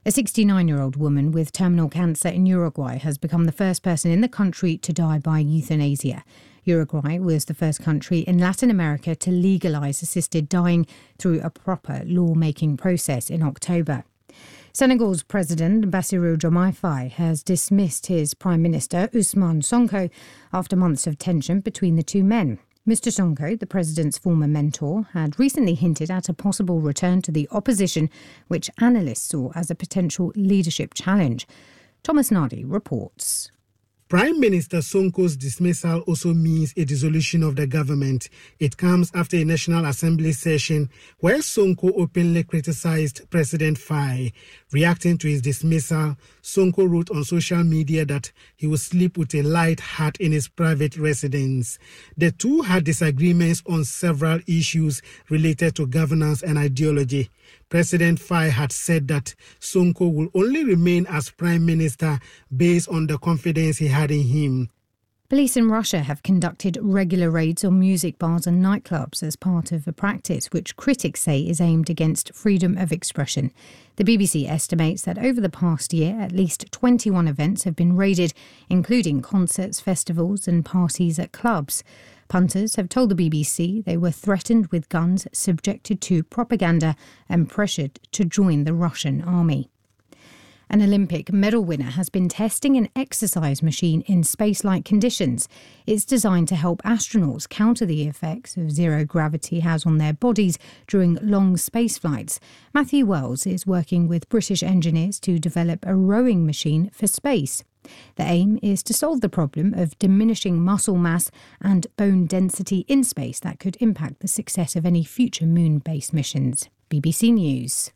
A 69-year-old woman with terminal cancer in Uruguay has become the first person in the country to die by euthanasia. Uruguay was the first country in Latin America to legalise assisted dying through a proper law-making process in October. Senegal's President Bassirou Diomaye Faye has dismissed his Prime Minister Ousmane Sonko after months of tension between the two men. Mr Sonko, the president's former mentor, had recently hinted at a possible return to the opposition, which analysts saw as a potential leadership challenge. Thomas Nardi reports. Prime Minister Sonko's dismissal also means a dissolution of the government. It comes after a National Assembly session where Sonko openly criticized President Faye. Reacting to his dismissal, Sonko wrote on social media that he would sleep with a light heart in his private residence. The two had disagreements on several issues related to governance and ideology. President Faye had said that Sonko will only remain as Prime Minister based on the confidence he had in him. Police in Russia have conducted regular raids on music bars and nightclubs as part of a practice which critics say is aimed against freedom of expression. The BBC estimates that over the past year, at least 21 events have been raided, including concerts, festivals and parties at clubs. Punters have told the BBC they were threatened with guns, subjected to propaganda and pressured to join the Russian army. An Olympic medal winner has been testing an exercise machine in space-like conditions. It's designed to help astronauts counter the effects of zero gravity has on their bodies during long space flights. Matthew Wells is working with British engineers to develop a rowing machine for space. The aim is to solve the problem of diminishing muscle mass and bone density in space that could impact the success of any future moon-based missions. BBC News.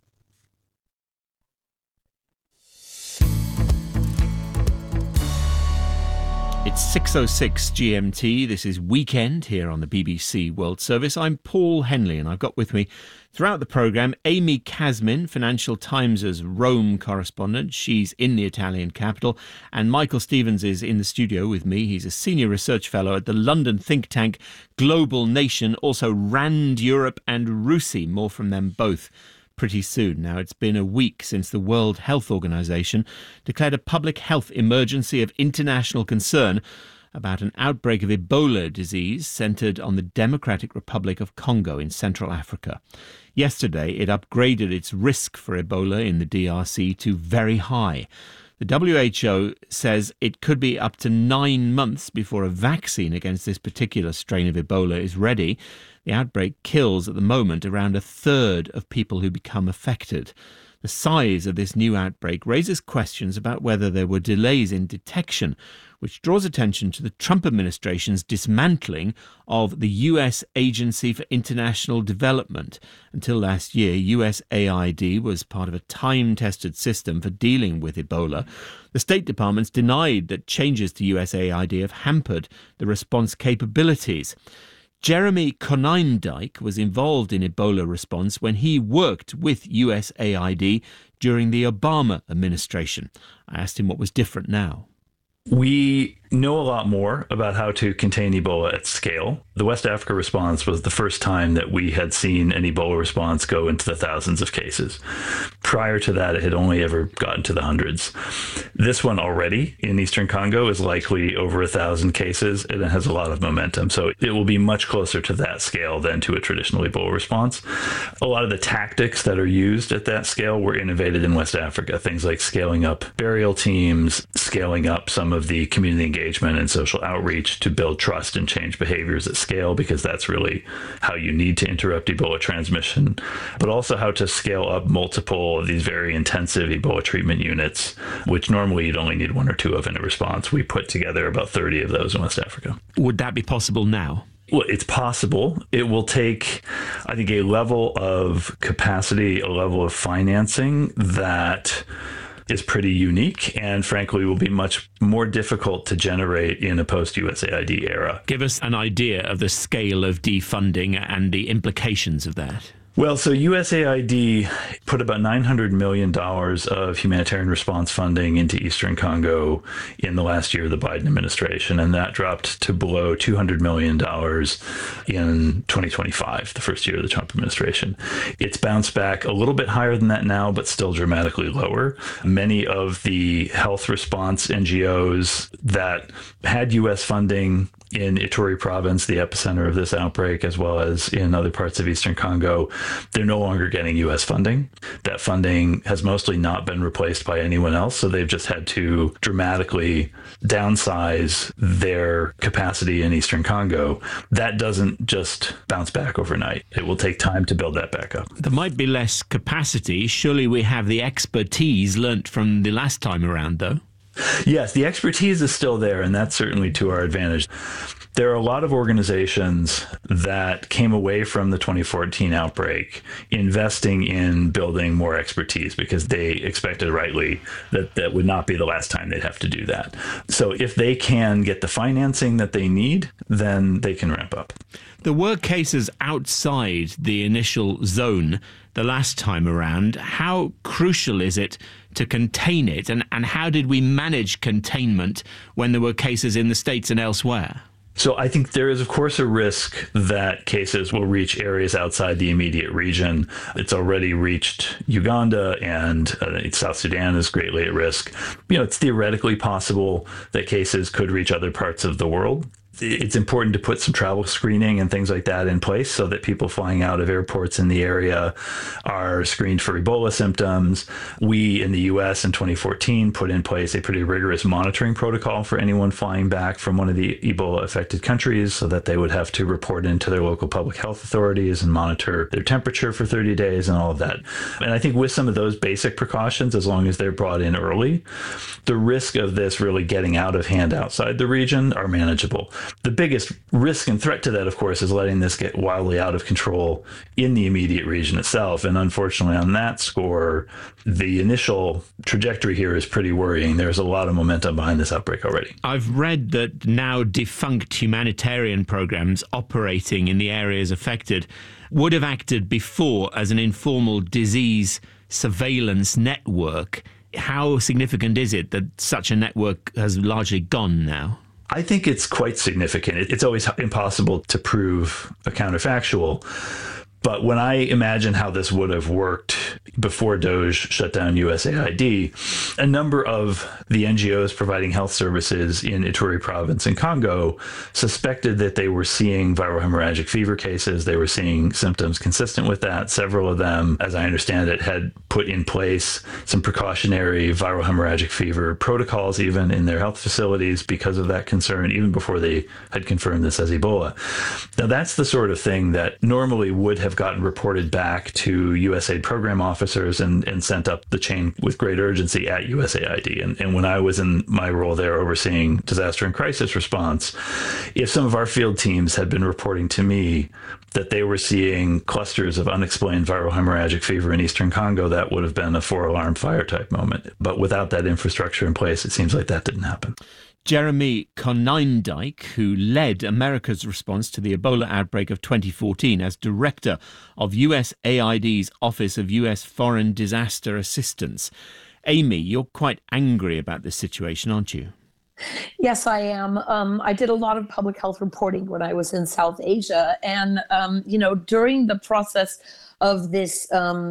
It's 6:06 GMT. This is Weekend here on the BBC World Service. I'm Paul Henley and I've got with me throughout the programme Amy Kazmin, Financial Times' Rome correspondent. She's in the Italian capital. And Michael Stevens is in the studio with me. He's a senior research fellow at the London think tank Global Nation, also RAND Europe and RUSI. More from them both pretty soon. Now, it's been a week since the World Health Organization declared a public health emergency of international concern about an outbreak of Ebola disease centred on the Democratic Republic of Congo in Central Africa. Yesterday, it upgraded its risk for Ebola in the DRC to very high. The WHO says it could be up to 9 months before a vaccine against this particular strain of Ebola is ready. The outbreak kills at the moment around a third of people who become affected. The size of this new outbreak raises questions about whether there were delays in detection, which draws attention to the Trump administration's dismantling of the US Agency for International Development. Until last year, USAID was part of a time-tested system for dealing with Ebola. The State Department's denied that changes to USAID have hampered the response capabilities. Jeremy Konyndyk was involved in Ebola response when he worked with USAID during the Obama administration. I asked him what was different now. We know a lot more about how to contain Ebola at scale. The West Africa response was the first time that we had seen an Ebola response go into the thousands of cases. Prior to that, it had only ever gotten to the hundreds. This one already in Eastern Congo is likely over 1,000 cases, and it has a lot of momentum. So it will be much closer to that scale than to a traditional Ebola response. A lot of the tactics that are used at that scale were innovated in West Africa. Things like scaling up burial teams, scaling up some of the community engagement and social outreach to build trust and change behaviors at scale, because that's really how you need to interrupt Ebola transmission, but also how to scale up multiple of these very intensive Ebola treatment units, which normally you'd only need 1 or 2 of in a response. We put together about 30 of those in West Africa. Would that be possible now? Well, it's possible. It will take, I think, a level of capacity, a level of financing that is pretty unique and frankly will be much more difficult to generate in a post-USAID era. Give us an idea of the scale of defunding and the implications of that. Well, so USAID put about $900 million of humanitarian response funding into Eastern Congo in the last year of the Biden administration, and that dropped to below $200 million in 2025, the first year of the Trump administration. It's bounced back a little bit higher than that now, but still dramatically lower. Many of the health response NGOs that had U.S. funding in Ituri province, the epicenter of this outbreak, as well as in other parts of Eastern Congo, they're no longer getting U.S. funding. That funding has mostly not been replaced by anyone else, so they've just had to dramatically downsize their capacity in Eastern Congo. That doesn't just bounce back overnight. It will take time to build that back up. There might be less capacity. Surely we have the expertise learnt from the last time around, though. Yes, the expertise is still there, and that's certainly to our advantage. There are a lot of organizations that came away from the 2014 outbreak investing in building more expertise because they expected rightly that that would not be the last time they'd have to do that. So if they can get the financing that they need, then they can ramp up. There were cases outside the initial zone the last time around. How crucial is it to contain it? And how did we manage containment when there were cases in the States and elsewhere? So I think there is, of course, a risk that cases will reach areas outside the immediate region. It's already reached Uganda, and South Sudan is greatly at risk. It's theoretically possible that cases could reach other parts of the world. It's important to put some travel screening and things like that in place so that people flying out of airports in the area are screened for Ebola symptoms. We in the U.S. in 2014 put in place a pretty rigorous monitoring protocol for anyone flying back from one of the Ebola-affected countries so that they would have to report into their local public health authorities and monitor their temperature for 30 days and all of that. And I think with some of those basic precautions, as long as they're brought in early, the risk of this really getting out of hand outside the region are manageable. The biggest risk and threat to that, of course, is letting this get wildly out of control in the immediate region itself. And unfortunately, on that score, the initial trajectory here is pretty worrying. There's a lot of momentum behind this outbreak already. I've read that now defunct humanitarian programs operating in the areas affected would have acted before as an informal disease surveillance network. How significant is it that such a network has largely gone now? I think it's quite significant. It's always impossible to prove a counterfactual. But when I imagine how this would have worked before DOGE shut down USAID, a number of the NGOs providing health services in Ituri province in Congo suspected that they were seeing viral hemorrhagic fever cases. They were seeing symptoms consistent with that. Several of them, as I understand it, had put in place some precautionary viral hemorrhagic fever protocols even in their health facilities because of that concern, even before they had confirmed this as Ebola. Now, that's the sort of thing that normally would have gotten reported back to USAID program officers and sent up the chain with great urgency at USAID. And when I was in my role there overseeing disaster and crisis response, if some of our field teams had been reporting to me that they were seeing clusters of unexplained viral hemorrhagic fever in Eastern Congo, that would have been a 4-alarm fire type moment. But without that infrastructure in place, it seems like that didn't happen. Jeremy Konyndyk, who led America's response to the Ebola outbreak of 2014 as director of USAID's Office of U.S. Foreign Disaster Assistance. Amy, you're quite angry about this situation, aren't you? Yes, I am. I did a lot of public health reporting when I was in South Asia. And, during the process of this,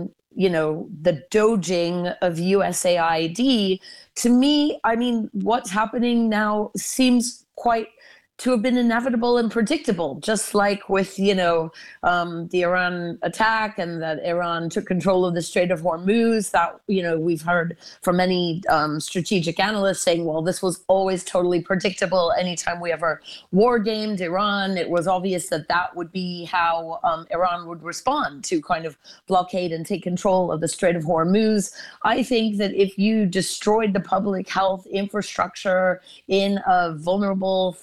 the doging of USAID, to me, what's happening now seems quite to have been inevitable and predictable, just like with, the Iran attack and that Iran took control of the Strait of Hormuz, that, we've heard from many strategic analysts saying, well, this was always totally predictable. Anytime we ever war gamed Iran, it was obvious that that would be how Iran would respond to kind of blockade and take control of the Strait of Hormuz. I think that if you destroyed the public health infrastructure in a vulnerable, fragile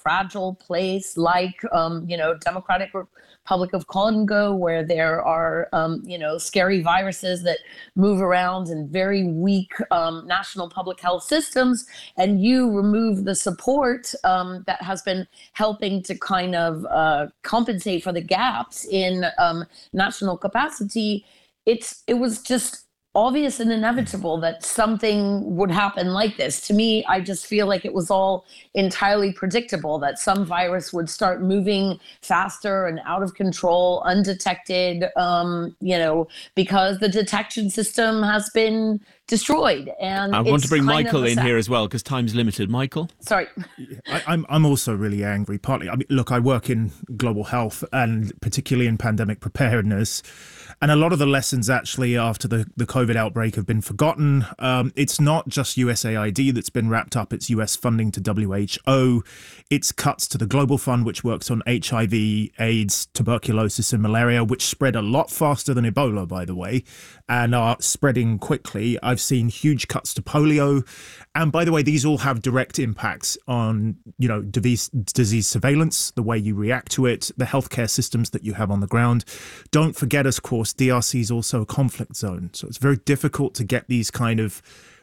foul place like, Democratic Republic of Congo, where there are, scary viruses that move around and very weak national public health systems, and you remove the support that has been helping to kind of compensate for the gaps in national capacity, it was just obvious and inevitable that something would happen like this. To me, I just feel like it was all entirely predictable that some virus would start moving faster and out of control, undetected, because the detection system has been destroyed. And I want to bring Michael in here as well because time's limited. Michael? Sorry. I'm also really angry, partly. I mean, look, I work in global health and particularly in pandemic preparedness. And a lot of the lessons actually after the COVID outbreak have been forgotten. It's not just USAID that's been wrapped up. It's US funding to WHO. It's cuts to the Global Fund, which works on HIV, AIDS, tuberculosis and malaria, which spread a lot faster than Ebola, by the way, and are spreading quickly. I've seen huge cuts to polio. And by the way, these all have direct impacts on, disease surveillance, the way you react to it, the healthcare systems that you have on the ground. Don't forget, of course, DRC is also a conflict zone. So it's very difficult to get these kind of,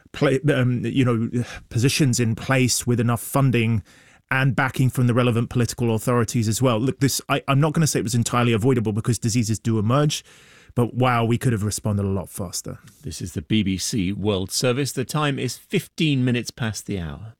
positions in place with enough funding and backing from the relevant political authorities as well. Look, I'm not going to say it was entirely avoidable because diseases do emerge. But wow, we could have responded a lot faster. This is the BBC World Service. The time is 15 minutes past the hour.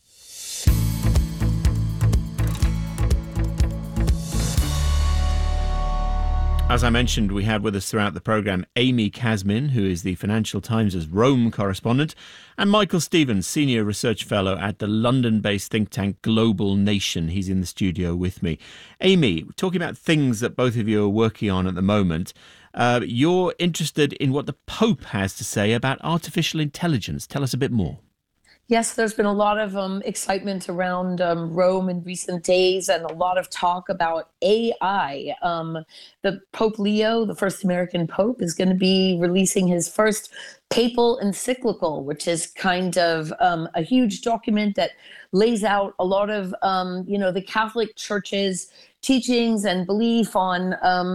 As I mentioned, we had with us throughout the programme Amy Kazmin, who is the Financial Times' Rome correspondent, and Michael Stevens, Senior Research Fellow at the London-based think tank Global Nation. He's in the studio with me. Amy, talking about things that both of you are working on at the moment, you're interested in what the Pope has to say about artificial intelligence. Tell us a bit more. Yes, there's been a lot of excitement around Rome in recent days and a lot of talk about AI. The Pope Leo, the first American Pope, is going to be releasing his first papal encyclical, which is kind of a huge document that lays out a lot of, the Catholic Church's teachings and belief on,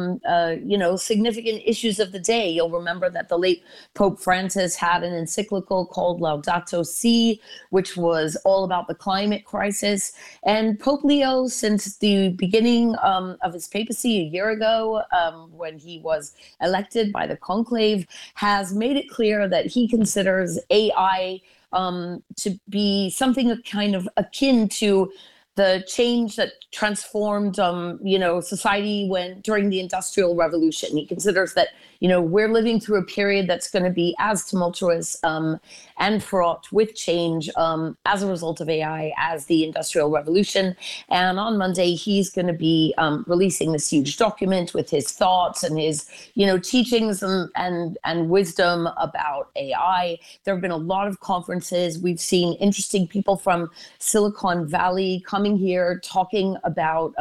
significant issues of the day. You'll remember that the late Pope Francis had an encyclical called Laudato Si, which was all about the climate crisis. And Pope Leo, since the beginning of his papacy a year ago, when he was elected by the conclave, has made it clear that he considers AI to be something kind of akin to the change that transformed, society during the Industrial Revolution. He considers that, we're living through a period that's going to be as tumultuous and fraught with change as a result of AI as the Industrial Revolution. And on Monday, he's going to be releasing this huge document with his thoughts and his, teachings and wisdom about AI. There have been a lot of conferences. We've seen interesting people from Silicon Valley coming here talking about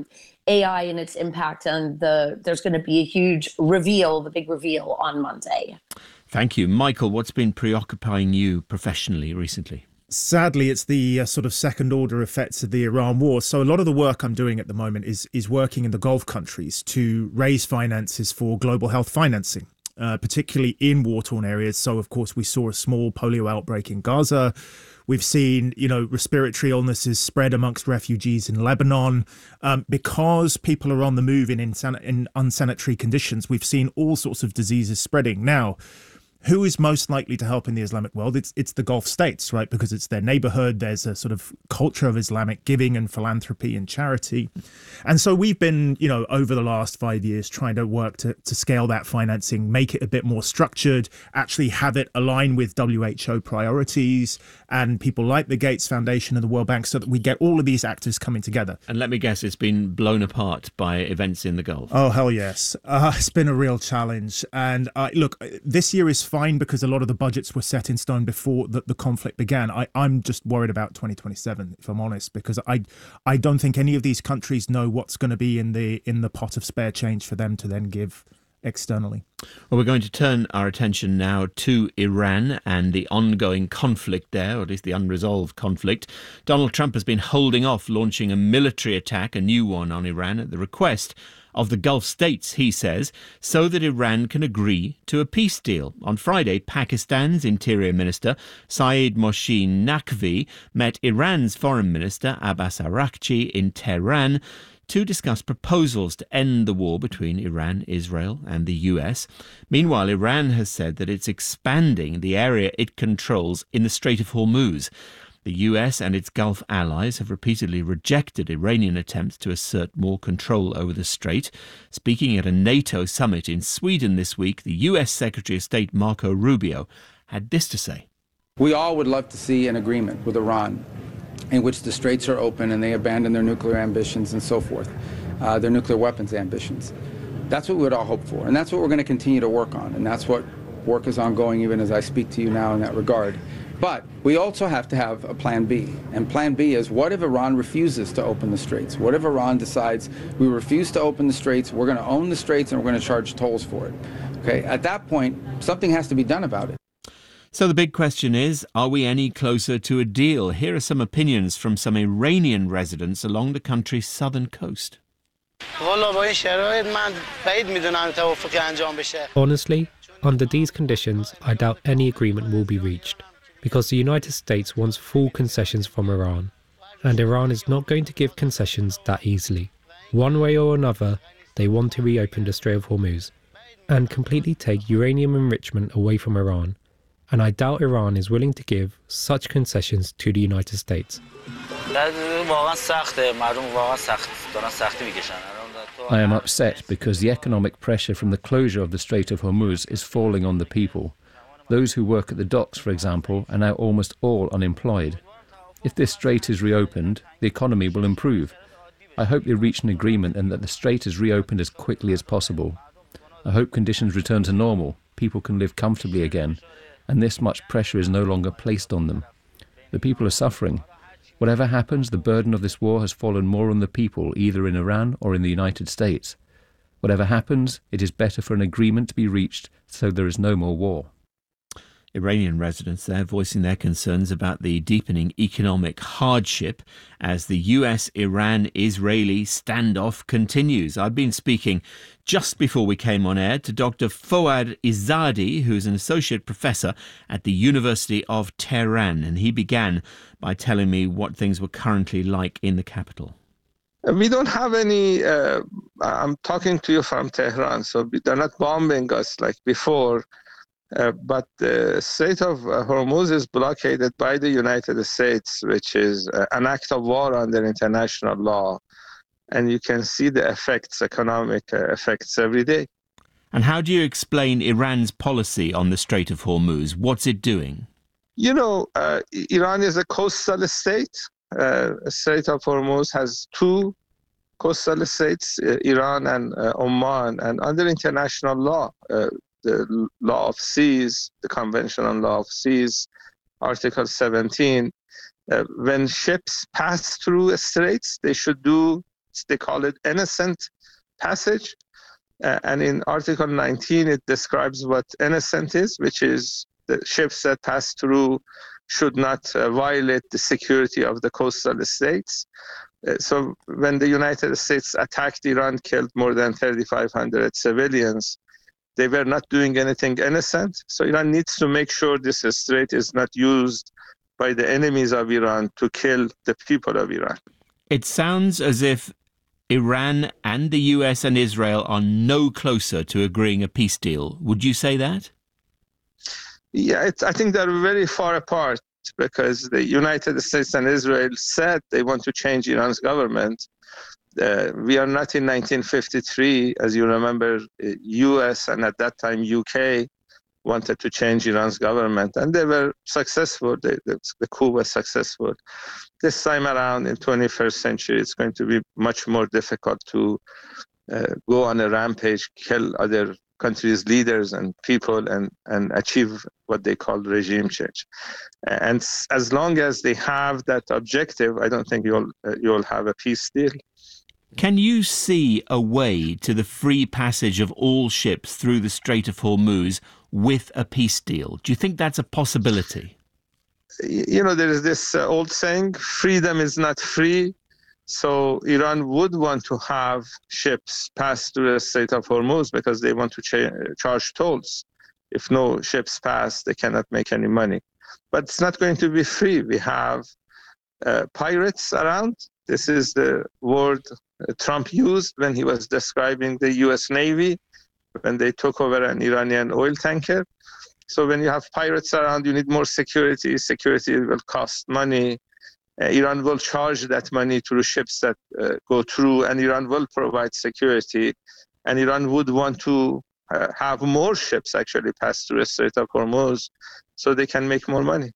AI and its impact, and there's going to be a huge reveal, the big reveal on Monday. Thank you. Michael, what's been preoccupying you professionally recently? Sadly, it's the sort of second order effects of the Iran war. So a lot of the work I'm doing at the moment is working in the Gulf countries to raise finances for global health financing, particularly in war-torn areas. So, of course, we saw a small polio outbreak in Gaza. We've seen, respiratory illnesses spread amongst refugees in Lebanon. Because people are on the move in unsanitary conditions, we've seen all sorts of diseases spreading. Now, who is most likely to help in the Islamic world? It's the Gulf states, right? Because it's their neighborhood. There's a sort of culture of Islamic giving and philanthropy and charity. And so we've been, over the last 5 years trying to work to scale that financing, make it a bit more structured, actually have it align with WHO priorities and people like the Gates Foundation and the World Bank so that we get all of these actors coming together. And let me guess, it's been blown apart by events in the Gulf. Oh, hell yes. It's been a real challenge. And look, this year is fine because a lot of the budgets were set in stone before the conflict began. I'm just worried about 2027, if I'm honest, because I don't think any of these countries know what's going to be in the pot of spare change for them to then give externally. Well, we're going to turn our attention now to Iran and the ongoing conflict there, or at least the unresolved conflict. Donald Trump has been holding off launching a military attack, a new one on Iran, at the request of the Gulf states, he says, so that Iran can agree to a peace deal. On Friday, Pakistan's Interior Minister Saeed Moshin Naqvi met Iran's Foreign Minister Abbas Araghchi in Tehran to discuss proposals to end the war between Iran, Israel and the US. Meanwhile, Iran has said that it's expanding the area it controls in the Strait of Hormuz. The US and its Gulf allies have repeatedly rejected Iranian attempts to assert more control over the strait. Speaking at a NATO summit in Sweden this week, the US Secretary of State Marco Rubio had this to say. We all would love to see an agreement with Iran in which the straits are open and they abandon their nuclear ambitions and so forth, their nuclear weapons ambitions. That's what we would all hope for, and that's what we're going to continue to work on, and that's what work is ongoing even as I speak to you now in that regard. But we also have to have a plan B, and plan B is, what if Iran refuses to open the straits? What if Iran decides we refuse to open the straits, we're going to own the straits, and we're going to charge tolls for it? Okay, at that point, something has to be done about it. So the big question is, are we any closer to a deal? Here are some opinions from some Iranian residents along the country's southern coast. Honestly, under these conditions, I doubt any agreement will be reached, because the United States wants full concessions from Iran, and Iran is not going to give concessions that easily. One way or another, they want to reopen the Strait of Hormuz and completely take uranium enrichment away from Iran. And I doubt Iran is willing to give such concessions to the United States. I am upset because the economic pressure from the closure of the Strait of Hormuz is falling on the people. Those who work at the docks, for example, are now almost all unemployed. If this strait is reopened, the economy will improve. I hope they reach an agreement and that the strait is reopened as quickly as possible. I hope conditions return to normal, people can live comfortably again, and this much pressure is no longer placed on them. The people are suffering. Whatever happens, the burden of this war has fallen more on the people, either in Iran or in the United States. Whatever happens, it is better for an agreement to be reached so there is no more war. Iranian residents there voicing their concerns about the deepening economic hardship as the US-Iran-Israeli standoff continues. I've been speaking just before we came on air to Dr. Fouad Izzadi, who's an associate professor at the University of Tehran, and he began by telling me what things were currently like in the capital. We don't have any, I'm talking to you from Tehran, so they're not bombing us like before. But the Strait of Hormuz is blockaded by the United States, which is an act of war under international law. And you can see the effects, economic effects every day. And how do you explain Iran's policy on the Strait of Hormuz? What's it doing? You know, Iran is a coastal state. Strait of Hormuz has two coastal states, Iran and Oman. And under international law, the law of seas, the Convention on Law of Seas, Article 17, when ships pass through straits, they should do, they call it innocent passage. And in Article 19, it describes what innocent is, which is the ships that pass through should not violate the security of the coastal states. So when the United States attacked Iran, killed more than 3,500 civilians, they were not doing anything innocent. So Iran needs to make sure this strait is not used by the enemies of Iran to kill the people of Iran. It sounds as if Iran and the US and Israel are no closer to agreeing a peace deal. Would you say that? Yeah, I think they're very far apart because the United States and Israel said they want to change Iran's government. We are not in 1953, as you remember, US and at that time UK wanted to change Iran's government, and they were successful. The coup was successful. This time around in 21st century, it's going to be much more difficult to go on a rampage, kill other countries' leaders and people, and achieve what they call regime change. And as long as they have that objective, I don't think you'll have a peace deal. Can you see a way to the free passage of all ships through the Strait of Hormuz with a peace deal? Do you think that's a possibility? There is this old saying, freedom is not free. So Iran would want to have ships pass through the Strait of Hormuz because they want to charge tolls. If no ships pass, they cannot make any money. But it's not going to be free. We have pirates around. This is the word Trump used when he was describing the U.S. Navy when they took over an Iranian oil tanker. So when you have pirates around, you need more security. Security will cost money. Iran will charge that money to the ships that go through, and Iran will provide security. And Iran would want to have more ships actually pass through the Strait of Hormuz so they can make more money.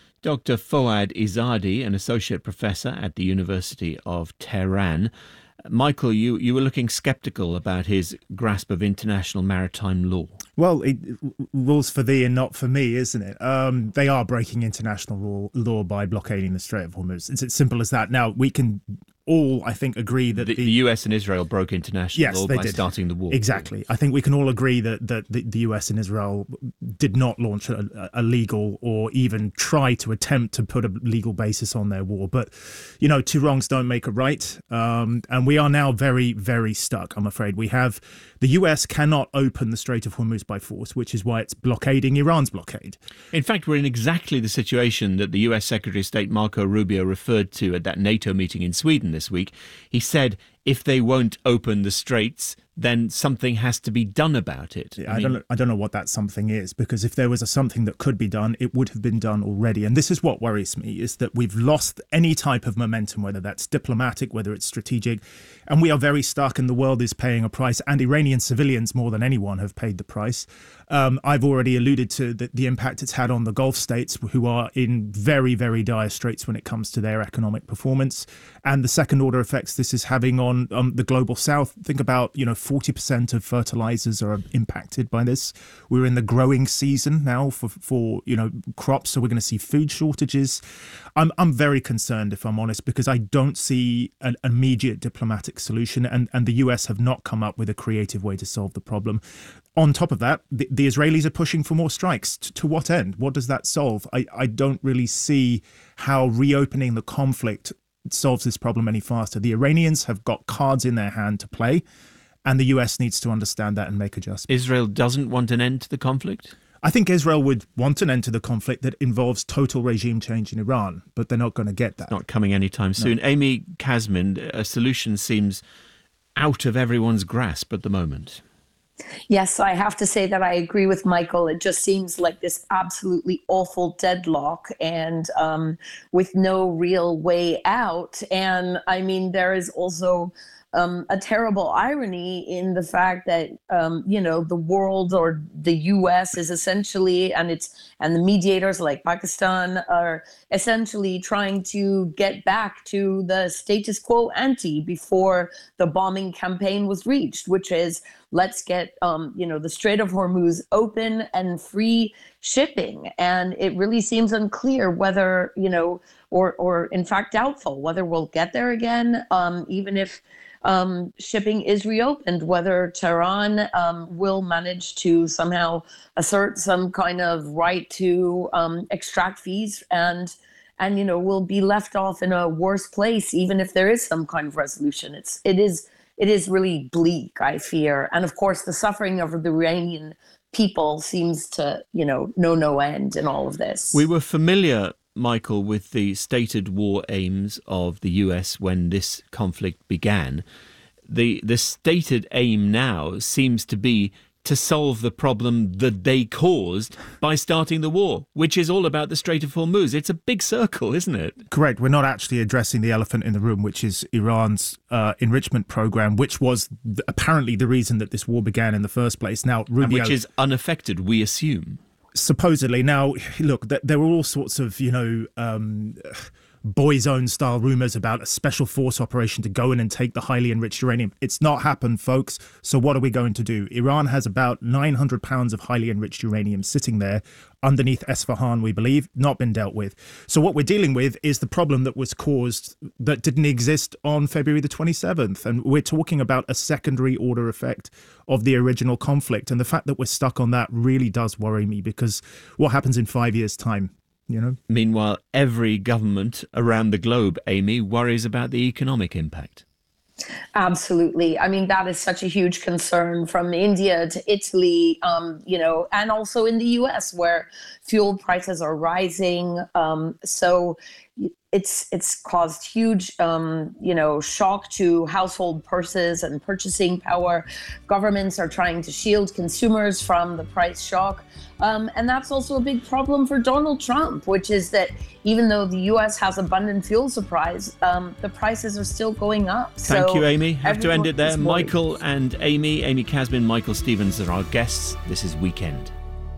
Dr. Fouad Izzadi, an associate professor at the University of Tehran. Michael, you were looking sceptical about his grasp of international maritime law. Well, rules for thee and not for me, isn't it? They are breaking international law by blockading the Strait of Hormuz. It's as simple as that. Now, we can all, I think, agree that the US and Israel broke international law by starting the war. Exactly. I think we can all agree that the US and Israel did not launch a legal or even try to attempt to put a legal basis on their war. But, two wrongs don't make a right. And we are now very, very stuck, I'm afraid. The US cannot open the Strait of Hormuz by force, which is why it's blockading Iran's blockade. In fact, we're in exactly the situation that the US Secretary of State Marco Rubio referred to at that NATO meeting in Sweden this week. He said if they won't open the straits, then something has to be done about it. I don't know what that something is, because if there was a something that could be done, it would have been done already. And this is what worries me, is that we've lost any type of momentum, whether that's diplomatic, whether it's strategic, and we are very stuck, and the world is paying a price, and Iranian civilians more than anyone have paid the price. I've already alluded to the impact it's had on the Gulf states, who are in very, very dire straits when it comes to their economic performance, and the second order effects this is having on the global south. Think about, 40% of fertilizers are impacted by this. We're in the growing season now for crops, so we're going to see food shortages. I'm very concerned, if I'm honest, because I don't see an immediate diplomatic solution, and the US have not come up with a creative way to solve the problem. On top of that, the Israelis are pushing for more strikes. To what end? What does that solve? I don't really see how reopening the conflict solves this problem any faster. The Iranians have got cards in their hand to play, and the US needs to understand that and make adjustments. Israel doesn't want an end to the conflict? I think Israel would want an end to the conflict that involves total regime change in Iran, but they're not going to get that. It's not coming anytime soon. No. Amy Kazmin, a solution seems out of everyone's grasp at the moment. Yes, I have to say that I agree with Michael. It just seems like this absolutely awful deadlock and with no real way out. And I mean, there is also a terrible irony in the fact that, the world or the US is essentially, and the mediators like Pakistan are essentially trying to get back to the status quo ante before the bombing campaign was reached, which is let's get, the Strait of Hormuz open and free shipping. And it really seems unclear whether, or in fact doubtful whether we'll get there again, even if shipping is reopened, whether Tehran will manage to somehow assert some kind of right to extract fees and will be left off in a worse place, even if there is some kind of resolution. It is really bleak, I fear. And of course, the suffering of the Iranian people seems to, know no end in all of this. We were familiar, Michael, with the stated war aims of the US when this conflict began. The stated aim now seems to be to solve the problem that they caused by starting the war, which is all about the Strait of Hormuz. It's a big circle, isn't it? Correct. We're not actually addressing the elephant in the room, which is Iran's enrichment program, which was apparently the reason that this war began in the first place. Now, Rubio, and which is unaffected, we assume. Supposedly. Now, look, there were all sorts of, Boyzone style rumors about a special force operation to go in and take the highly enriched uranium. It's not happened, folks. So what are we going to do? Iran has about 900 pounds of highly enriched uranium sitting there underneath Esfahan, we believe, not been dealt with. So what we're dealing with is the problem that was caused, that didn't exist on February the 27th. And we're talking about a secondary order effect of the original conflict. And the fact that we're stuck on that really does worry me, because what happens in 5 years' time? You know? Meanwhile, every government around the globe, Amy, worries about the economic impact. Absolutely. I mean, that is such a huge concern, from India to Italy, and also in the US, where fuel prices are rising. So it's caused huge, shock to household purses and purchasing power. Governments are trying to shield consumers from the price shock. And that's also a big problem for Donald Trump, which is that even though the U.S. has abundant fuel supplies, the prices are still going up. Thank you, Amy. Have to end it there. Michael and Amy Casmin, Michael Stevens are our guests. This is Weekend.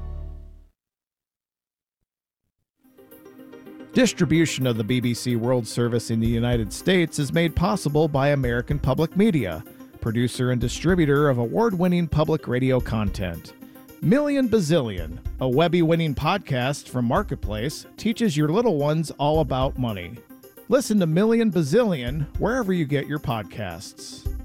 Distribution of the BBC World Service in the United States is made possible by American Public Media, producer and distributor of award-winning public radio content. Million Bazillion, a Webby-winning podcast from Marketplace, teaches your little ones all about money. Listen to Million Bazillion wherever you get your podcasts.